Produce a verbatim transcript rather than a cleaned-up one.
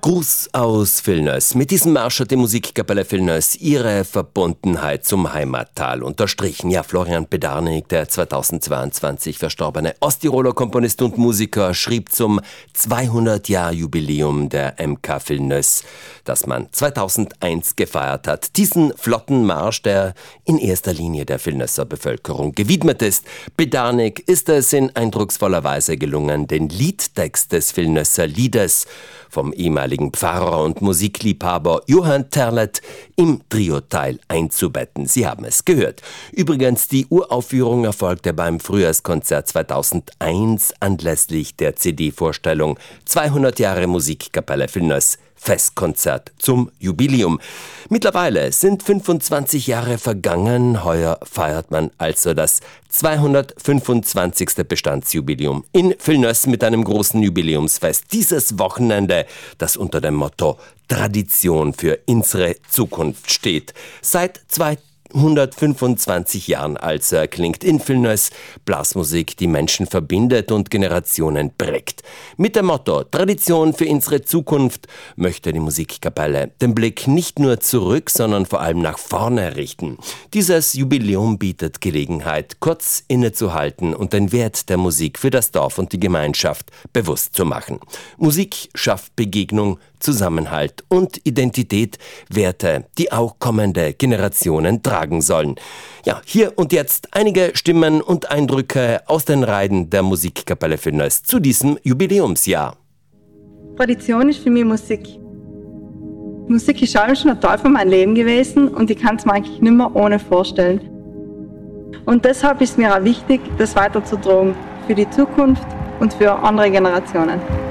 Gruß aus Vilnius. Mit diesem Marsch hat die Musikkapelle Vilnius ihre Verbundenheit zum Heimattal unterstrichen. Ja, Florian Pedarnik, der zweitausendzweiundzwanzig verstorbene Osttiroler Komponist und Musiker, schrieb zum zweihundert-Jahr-Jubiläum der M K Vilnius, das man zweitausendeins gefeiert hat. Diesen flotten Marsch, der in erster Linie der Vilniuser Bevölkerung gewidmet ist. Pedarnik ist es in eindrucksvoller Weise gelungen, den Liedtext des Vilniuser Liedes vom ehemaligen Pfarrer und Musikliebhaber Johann Terlet im Trio-Teil einzubetten. Sie haben es gehört. Übrigens, die Uraufführung erfolgte beim Frühjahrskonzert zweitausendeins anlässlich der C D-Vorstellung zweihundert Jahre Musikkapelle Vilnius. Festkonzert zum Jubiläum. Mittlerweile sind fünfundzwanzig Jahre vergangen. Heuer feiert man also das zweihundertfünfundzwanzigste Bestandsjubiläum in Vilnius mit einem großen Jubiläumsfest. Dieses Wochenende, das unter dem Motto Tradition für unsere Zukunft steht. Seit zweihundertfünfundzwanzig Jahren also klingt in Vilnius Blasmusik, die Menschen verbindet und Generationen prägt. Mit dem Motto Tradition für unsere Zukunft möchte die Musikkapelle den Blick nicht nur zurück, sondern vor allem nach vorne richten. Dieses Jubiläum bietet Gelegenheit, kurz innezuhalten und den Wert der Musik für das Dorf und die Gemeinschaft bewusst zu machen. Musik schafft Begegnung, Zusammenhalt und Identität, Werte, die auch kommende Generationen tragen sollen. Ja, hier und jetzt einige Stimmen und Eindrücke aus den Reihen der Musikkapelle Vilnius zu diesem Jubiläumsjahr. Tradition ist für mich Musik. Musik ist auch schon ein Teil von meinem Leben gewesen und ich kann es mir eigentlich nicht mehr ohne vorstellen. Und deshalb ist mir auch wichtig, das weiterzutragen für die Zukunft und für andere Generationen.